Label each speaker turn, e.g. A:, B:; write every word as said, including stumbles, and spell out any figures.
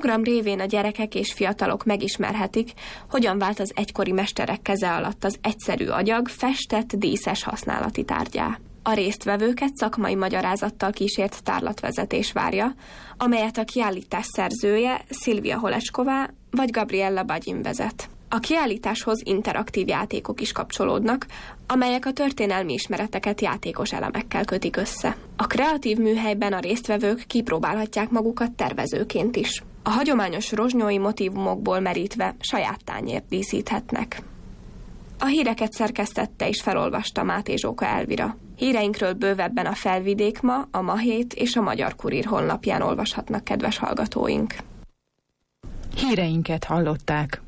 A: program révén a gyerekek és fiatalok megismerhetik, hogyan vált az egykori mesterek keze alatt az egyszerű agyag festett, díszes használati tárgyá. A résztvevőket szakmai magyarázattal kísért tárlatvezetés várja, amelyet a kiállítás szerzője Szilvia Holesková vagy Gabriella Bagyin vezet. A kiállításhoz interaktív játékok is kapcsolódnak, amelyek a történelmi ismereteket játékos elemekkel kötik össze. A kreatív műhelyben a résztvevők kipróbálhatják magukat tervezőként is. A hagyományos rozsnyói motívumokból merítve saját tányért díszíthetnek. A híreket szerkesztette és felolvasta Máté Zsóka Elvira. Híreinkről bővebben a Felvidék Ma, a Ma Hét és a Magyar Kurír honlapján olvashatnak kedves hallgatóink.
B: Híreinket hallották.